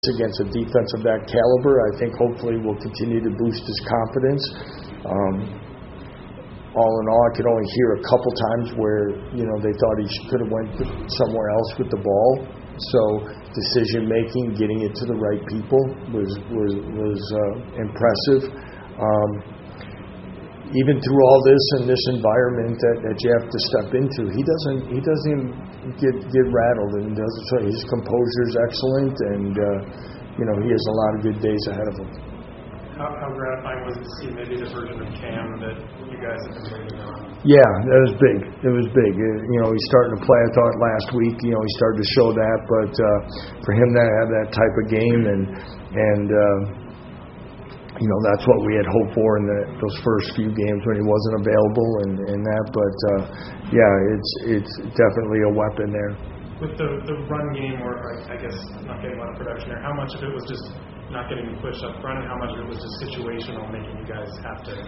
against a defense of that caliber, I think hopefully will continue to boost his confidence. All in all, I could only hear a couple times where they thought he could have went somewhere else with the ball. So decision making, getting it to the right people was impressive. Even through all this and this environment that you have to step into, he doesn't get rattled, and his composure is excellent, and he has a lot of good days ahead of him. How gratifying was it to see maybe the version of Cam that you guys have been waiting on? Yeah, that was big. It was big. He's starting to play. I thought last week, he started to show that, but for him to have that type of game and that's what we had hoped for in those first few games when he wasn't available and that. But, it's definitely a weapon there. With the run game, or I guess not getting a lot of production there, how much of it was just not getting the push up front, and how much of it was just situational, making you guys have to?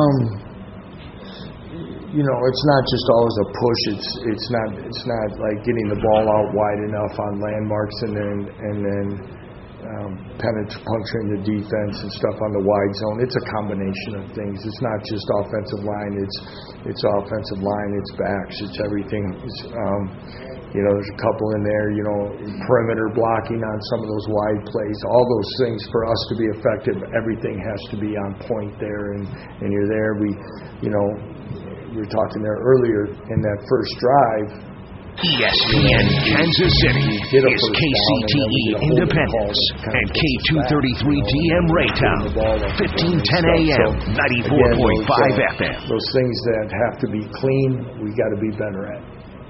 It's not just always a push. It's not like getting the ball out wide enough on landmarks and then puncturing the defense and stuff on the wide zone. It's a combination of things. It's not just offensive line. It's offensive line. It's backs. It's everything. There's a couple in there. Perimeter blocking on some of those wide plays. All those things for us to be effective. Everything has to be on point there, and you're there. We were talking there earlier in that first drive. ESPN Kansas City is KCTE Independence and K233GM Raytown, 1510 AM, 94.5 FM. Those things that have to be clean, we got to be better at.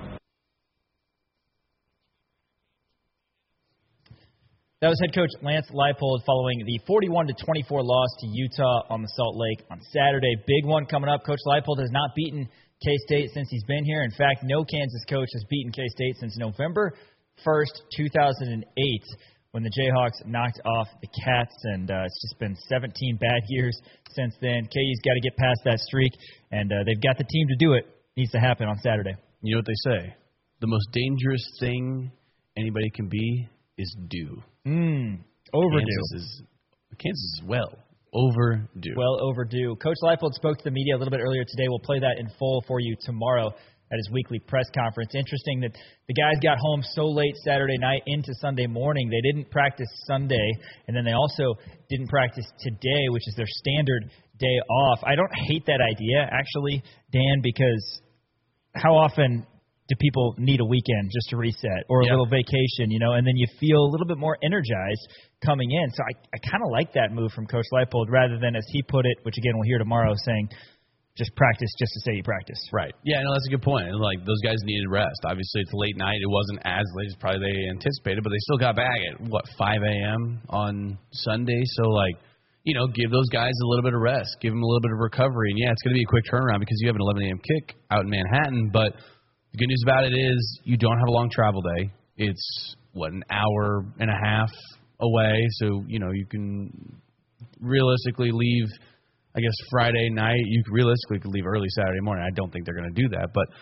That was head coach Lance Leipold following the 41-24 loss to Utah on the Salt Lake on Saturday. Big one coming up. Coach Leipold has not beaten K-State since he's been here. In fact, no Kansas coach has beaten K-State since November 1st, 2008, when the Jayhawks knocked off the Cats, and it's just been 17 bad years since then. KU's got to get past that streak, and they've got the team to do it. Needs to happen on Saturday. You know what they say? The most dangerous thing anybody can be is due. Overdue. Kansas is overdue. Well overdue. Coach Leipold spoke to the media a little bit earlier today. We'll play that in full for you tomorrow at his weekly press conference. Interesting that the guys got home so late Saturday night into Sunday morning. They didn't practice Sunday, and then they also didn't practice today, which is their standard day off. I don't hate that idea, actually, Dan, because how often do people need a weekend just to reset or a little vacation, and then you feel a little bit more energized coming in. So I kind of like that move from Coach Leipold rather than, as he put it, which again we'll hear tomorrow, saying just practice just to say you practice. Right. Yeah, no, that's a good point. Like, those guys needed rest. Obviously, it's late night. It wasn't as late as probably they anticipated, but they still got back at, 5 a.m. on Sunday. So, give those guys a little bit of rest. Give them a little bit of recovery. And, it's going to be a quick turnaround because you have an 11 a.m. kick out in Manhattan, but the good news about it is you don't have a long travel day. It's, an hour and a half away. So, you can realistically leave, I guess, Friday night. You realistically could leave early Saturday morning. I don't think they're going to do that. But,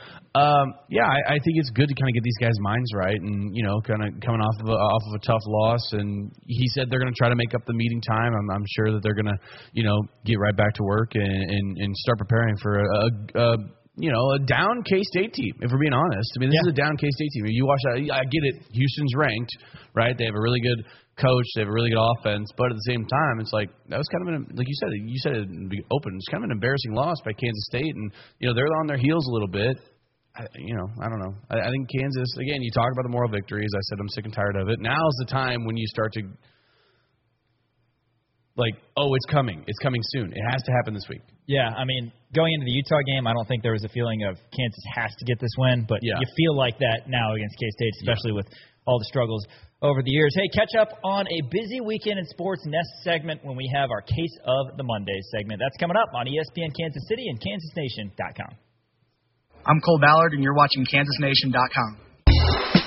I think it's good to kind of get these guys' minds right and, kind of coming off of a tough loss. And he said they're going to try to make up the meeting time. I'm sure that they're going to, get right back to work and start preparing for a down K-State team, if we're being honest. I mean, this is a down K-State team. You watch that, I get it. Houston's ranked, right? They have a really good coach. They have a really good offense. But at the same time, it's like that was kind of like you said it open. It's kind of an embarrassing loss by Kansas State. And, they're on their heels a little bit. I don't know. I think Kansas, again, you talk about the moral victories. I said I'm sick and tired of it. Now's the time when you start to, it's coming. It's coming soon. It has to happen this week. Yeah, I mean, going into the Utah game, I don't think there was a feeling of Kansas has to get this win, but you feel like that now against K-State, especially with all the struggles over the years. Hey, catch up on a busy weekend in sports next segment when we have our Case of the Mondays segment. That's coming up on ESPN Kansas City and KansasNation.com. I'm Cole Ballard, and you're watching KansasNation.com.